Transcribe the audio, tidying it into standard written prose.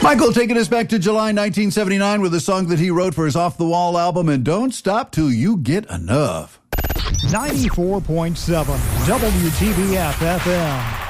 Michael taking us back to July 1979 with a song that he wrote for his Off the Wall album, and Don't Stop Till You Get Enough. 94.7 WTBF FM.